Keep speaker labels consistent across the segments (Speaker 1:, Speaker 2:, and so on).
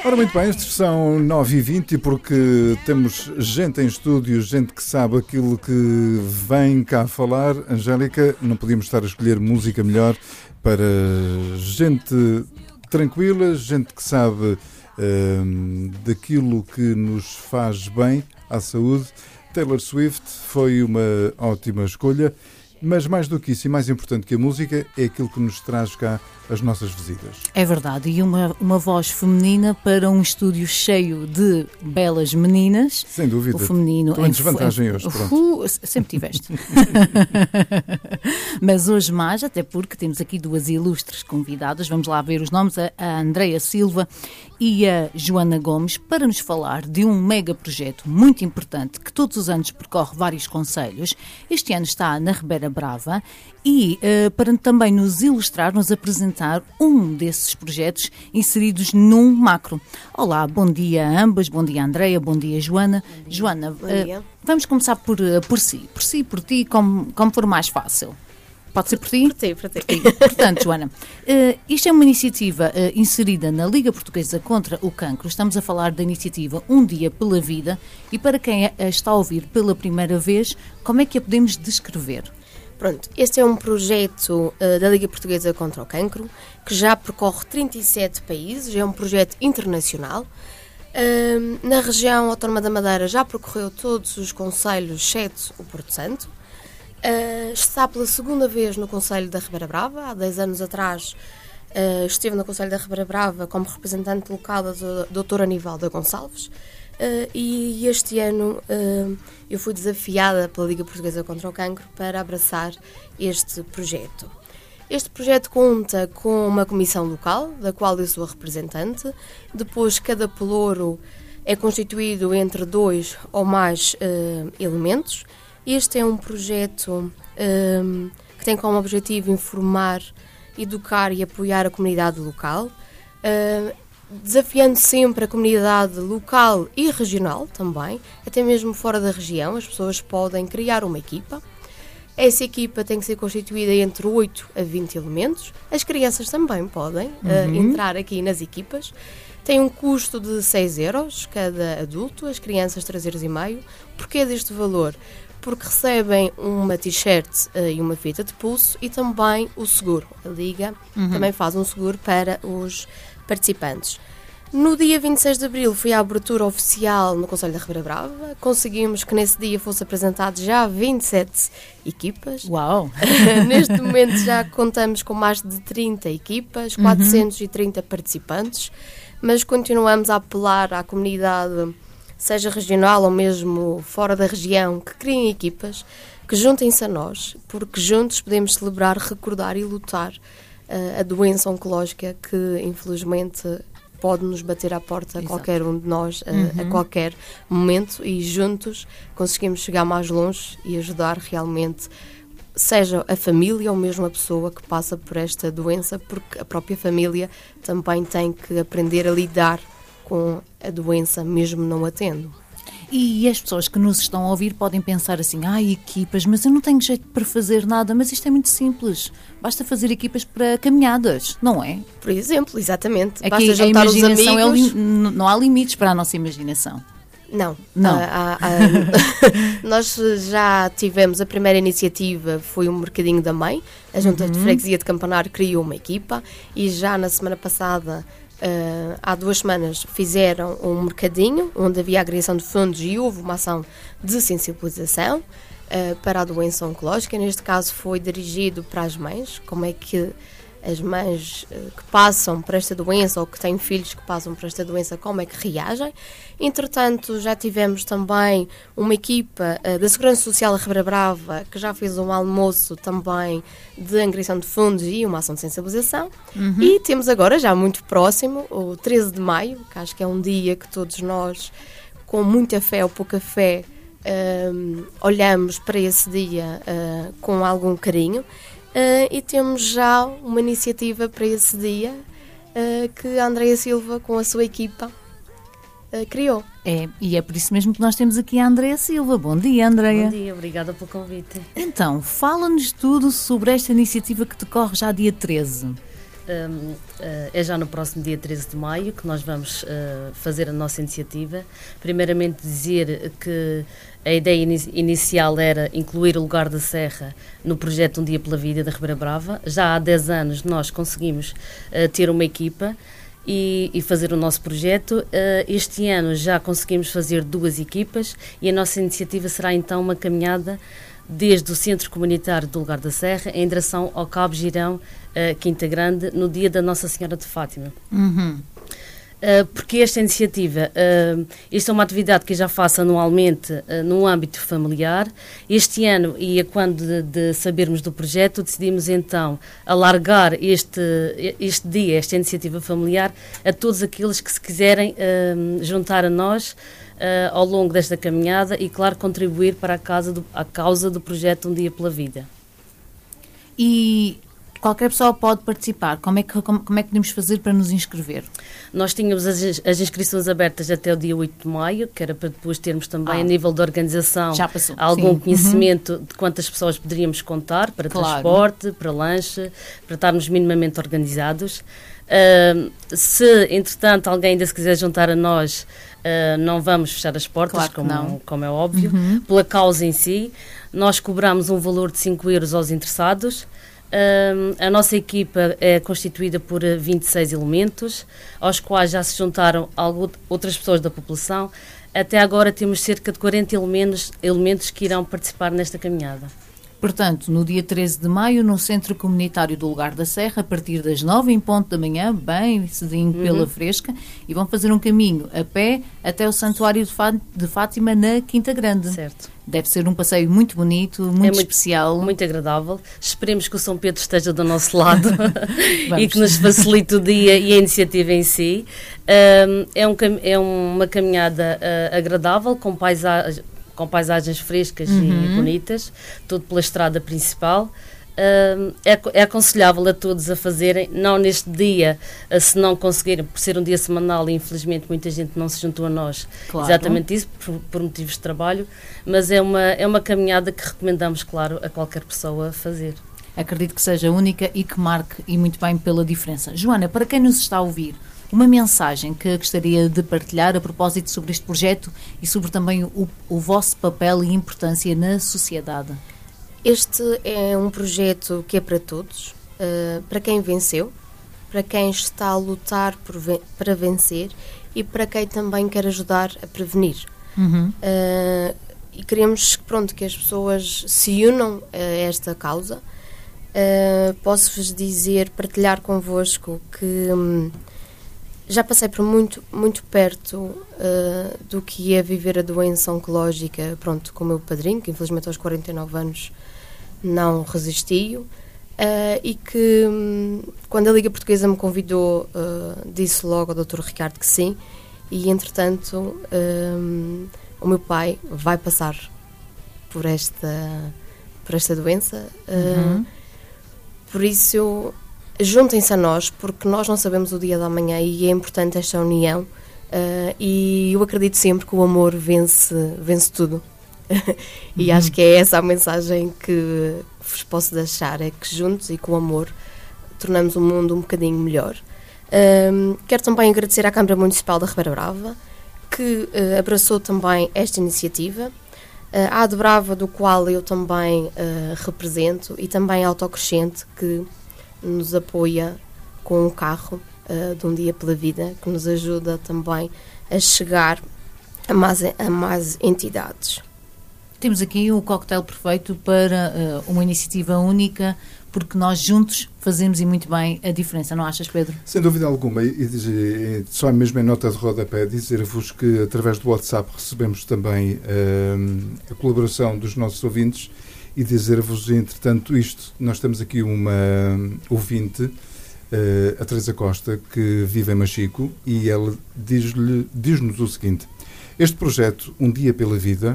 Speaker 1: Ora, muito bem, estes são 9h20 porque temos gente em estúdio, gente que sabe aquilo que vem cá falar. Angélica, não podíamos estar a escolher música melhor para gente tranquila, gente que sabe daquilo que nos faz bem à saúde. Taylor Swift foi uma ótima escolha. Mas mais do que isso e mais importante que a música é aquilo que nos traz cá as nossas visitas.
Speaker 2: É verdade, e uma voz feminina para um estúdio cheio de belas meninas.
Speaker 1: Sem dúvida.
Speaker 2: O feminino
Speaker 1: estou em desvantagem hoje, pronto.
Speaker 2: Sempre tiveste. Mas hoje mais, até porque temos aqui duas ilustres convidadas. Vamos lá ver os nomes, a Andreia Silva e a Joana Gomes, para nos falar de um mega projeto muito importante que todos os anos percorre vários concelhos. Este ano está na Ribeira Brava e para também nos ilustrar, nos apresentar um desses projetos inseridos num macro. Olá, bom dia a ambas, bom dia Andreia, bom dia Joana. Joana, vamos começar por ti, como for mais fácil. Pode ser por ti?
Speaker 3: Por ti.
Speaker 2: Portanto, Joana, isto é uma iniciativa inserida na Liga Portuguesa contra o Cancro. Estamos a falar da iniciativa Um Dia pela Vida e para quem a está a ouvir pela primeira vez, como é que a podemos descrever?
Speaker 3: Pronto, este é um projeto da Liga Portuguesa contra o Cancro que já percorre 37 países, é um projeto internacional. Na região autónoma da Madeira já percorreu todos os concelhos, exceto o Porto Santo. Está pela segunda vez no Concelho da Ribeira Brava. Há 10 anos atrás esteve no Concelho da Ribeira Brava como representante local da doutora Anivalda Gonçalves. E este ano eu fui desafiada pela Liga Portuguesa contra o Cancro para abraçar este projeto. Este projeto conta com uma comissão local, da qual eu sou a representante. Depois, cada pelouro é constituído entre 2 ou mais elementos. Este é um projeto que tem como objetivo informar, educar e apoiar a comunidade local, desafiando sempre a comunidade local e regional também, até mesmo fora da região. As pessoas podem criar uma equipa. Essa equipa tem que ser constituída entre 8 a 20 elementos. As crianças também podem entrar aqui nas equipas. Tem um custo de 6 euros cada adulto, as crianças 3,5 euros. Porquê deste valor? Porque recebem uma t-shirt e uma fita de pulso e também o seguro. A Liga também faz um seguro para os participantes. No dia 26 de abril foi a abertura oficial no Concelho da Ribeira Brava. Conseguimos que nesse dia fosse apresentado já 27 equipas.
Speaker 2: Uau!
Speaker 3: Neste momento já contamos com mais de 30 equipas, 430 participantes, mas continuamos a apelar à comunidade, seja regional ou mesmo fora da região, que criem equipas, que juntem-se a nós, porque juntos podemos celebrar, recordar e lutar a doença oncológica que, infelizmente, pode nos bater à porta a qualquer um de nós a qualquer momento, e juntos conseguimos chegar mais longe e ajudar realmente, seja a família ou mesmo a pessoa que passa por esta doença, porque a própria família também tem que aprender a lidar com a doença, mesmo não a tendo.
Speaker 2: E as pessoas que nos estão a ouvir podem pensar assim, equipas, mas eu não tenho jeito para fazer nada, mas isto é muito simples, basta fazer equipas para caminhadas, não é?
Speaker 3: Por exemplo, exatamente,
Speaker 2: aqui
Speaker 3: basta juntar os amigos.
Speaker 2: Não há limites para a nossa imaginação.
Speaker 3: Não.
Speaker 2: Não.
Speaker 3: Nós já tivemos a primeira iniciativa, foi o Mercadinho da Mãe. A Junta de Freguesia de Campanar criou uma equipa e já na semana passada, há 2 semanas, fizeram um mercadinho onde havia a agregação de fundos e houve uma ação de sensibilização para a doença oncológica. Neste caso foi dirigido para as mães, como é que as mães que passam por esta doença ou que têm filhos que passam por esta doença, como é que reagem. Entretanto, já tivemos também uma equipa da Segurança Social da Ribeira Brava que já fez um almoço também de angariação de fundos e uma ação de sensibilização. E temos agora, já muito próximo, o 13 de maio, que acho que é um dia que todos nós, com muita fé ou pouca fé, olhamos para esse dia com algum carinho. E temos já uma iniciativa para esse dia que a Andreia Silva, com a sua equipa, criou.
Speaker 2: E é por isso mesmo que nós temos aqui a Andreia Silva. Bom dia, Andreia.
Speaker 4: Bom dia, obrigada pelo convite.
Speaker 2: Então, fala-nos tudo sobre esta iniciativa que decorre já dia 13.
Speaker 4: é já no próximo dia 13 de maio que nós vamos fazer a nossa iniciativa. Primeiramente dizer que a ideia inicial era incluir o Lugar da Serra no projeto Um Dia pela Vida da Ribeira Brava. Já há 10 anos nós conseguimos ter uma equipa e fazer o nosso projeto. Este ano já conseguimos fazer 2 equipas e a nossa iniciativa será então uma caminhada desde o Centro Comunitário do Lugar da Serra em direção ao Cabo Girão, Quinta Grande, no dia da Nossa Senhora de Fátima. Porque esta iniciativa, esta é uma atividade que eu já faço anualmente no âmbito familiar. Este ano, e quando de sabermos do projeto, decidimos então alargar este dia, esta iniciativa familiar, a todos aqueles que se quiserem juntar a nós ao longo desta caminhada e, claro, contribuir para a causa do projeto Um Dia pela Vida.
Speaker 2: E qualquer pessoa pode participar. Como é que podemos fazer para nos inscrever?
Speaker 4: Nós tínhamos as inscrições abertas até o dia 8 de maio, que era para depois termos também, a nível de organização, algum conhecimento de quantas pessoas poderíamos contar para transporte, para lanche, para estarmos minimamente organizados. Se, entretanto, alguém ainda se quiser juntar a nós, não vamos fechar as portas, como é óbvio, pela causa em si. Nós cobramos um valor de 5 euros aos interessados. A nossa equipa é constituída por 26 elementos, aos quais já se juntaram outras pessoas da população. Até agora temos cerca de 40 elementos que irão participar nesta caminhada.
Speaker 2: Portanto, no dia 13 de maio, no Centro Comunitário do Lugar da Serra, a partir das 9 em ponto da manhã, bem cedinho pela fresca, e vão fazer um caminho a pé até o Santuário de Fátima, na Quinta Grande.
Speaker 4: Certo.
Speaker 2: Deve ser um passeio muito bonito, muito especial.
Speaker 4: Muito agradável. Esperemos que o São Pedro esteja do nosso lado e que nos facilite o dia e a iniciativa em si. É uma caminhada agradável, com paisagens frescas e bonitas, tudo pela estrada principal. É aconselhável a todos a fazerem, não neste dia, se não conseguirem, por ser um dia semanal e infelizmente muita gente não se juntou a nós, exatamente isso, por motivos de trabalho, mas é uma caminhada que recomendamos, claro, a qualquer pessoa fazer.
Speaker 2: Acredito que seja única e que marque e muito bem pela diferença. Joana, para quem nos está a ouvir, uma mensagem que gostaria de partilhar a propósito sobre este projeto e sobre também o vosso papel e importância na sociedade.
Speaker 3: Este é um projeto que é para todos, para quem venceu, para quem está a lutar para vencer e para quem também quer ajudar a prevenir. E queremos que as pessoas se unam a esta causa. Posso-vos dizer, partilhar convosco que já passei por muito perto do que é viver a doença oncológica, com o meu padrinho, que infelizmente aos 49 anos não resistiu, e que quando a Liga Portuguesa me convidou, disse logo ao Dr. Ricardo que sim, e entretanto o meu pai vai passar por esta doença. Por isso, juntem-se a nós, porque nós não sabemos o dia da manhã e é importante esta união, e eu acredito sempre que o amor vence tudo. E acho que é essa a mensagem que vos posso deixar, é que juntos e com amor tornamos o mundo um bocadinho melhor. Quero também agradecer à Câmara Municipal da Ribeira Brava, que abraçou também esta iniciativa, à Ade Brava, do qual eu também represento, e também à Autocrescente, que nos apoia com um carro de Um Dia pela Vida, que nos ajuda também a chegar a mais entidades.
Speaker 2: Temos aqui o coquetel perfeito para uma iniciativa única, porque nós juntos fazemos e muito bem a diferença, não achas, Pedro?
Speaker 1: Sem dúvida alguma, e só mesmo em nota de rodapé dizer-vos que através do WhatsApp recebemos também a colaboração dos nossos ouvintes e dizer-vos, entretanto, isto, nós temos aqui uma ouvinte, a Teresa Costa, que vive em Machico, e ela diz-nos o seguinte: este projeto, Um Dia pela Vida,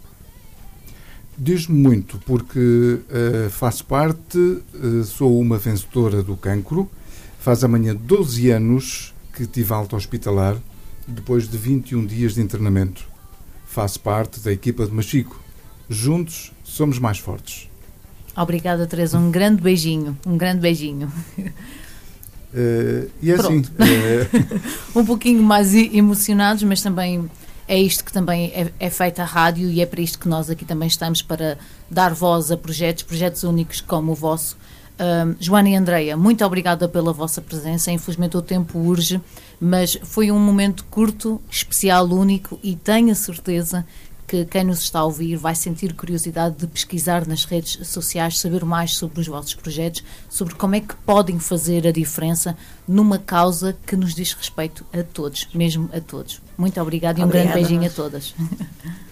Speaker 1: diz-me muito, porque faço parte, sou uma vencedora do cancro, faz amanhã 12 anos que tive alta hospitalar, depois de 21 dias de internamento. Faço parte da equipa de Machico. Juntos somos mais fortes.
Speaker 2: Obrigada, Teresa. Um grande beijinho.
Speaker 1: E é assim.
Speaker 2: Um pouquinho mais emocionados, mas também é isto que também é feita a rádio e é para isto que nós aqui também estamos, para dar voz a projetos únicos como o vosso. Joana e Andreia, muito obrigada pela vossa presença. Infelizmente o tempo urge, mas foi um momento curto, especial, único, e tenho a certeza que quem nos está a ouvir vai sentir curiosidade de pesquisar nas redes sociais, saber mais sobre os vossos projetos, sobre como é que podem fazer a diferença numa causa que nos diz respeito a todos, mesmo a todos. Muito obrigada e um grande beijinho a todas.